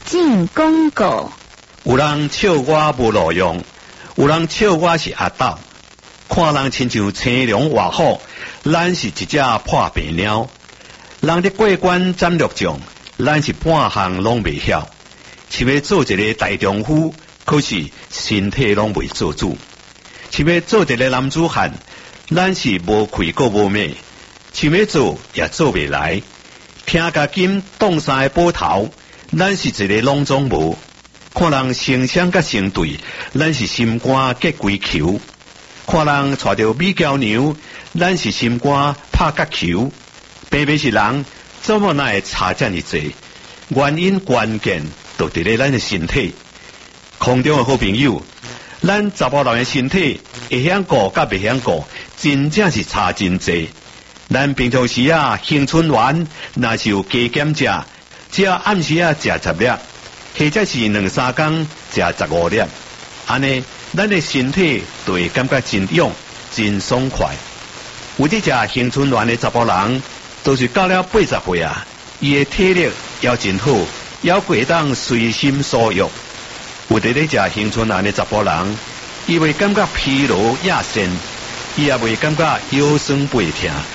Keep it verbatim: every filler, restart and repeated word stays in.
进广告。 有人笑我无路用，有人笑我是阿斗。看人亲像青龙活虎，咱是一只破病鸟。人伫过关斩六将，咱是半项拢未晓。想要做一个大丈夫，可是身体拢未做主。想要做一个男子汉，咱是无气个无美。想要做也做未来。听甲金动三个宝头，咱是一个拢总无。看人成双甲成对，咱是心肝结规球。看人带着美娇娘，咱是心肝拍角球。偏偏是人，怎么那会差这么多？原因关键就伫咧咱的身体。空中的好朋友，咱查甫人的身体会晓顾甲袂晓顾，真正是差真济。咱平常时啊，青春丸若是有加减食，只要暗时啊食十粒。或者是两三工食十五粒，安尼咱的身体就会感觉真勇、真爽快。有伫食青春丸的查甫人，都是到了八十岁啊，伊的体力也真好，也会当随心所欲。有伫咧食青春丸的查甫人，伊会感觉疲劳亚身，伊也袂感觉腰酸背痛。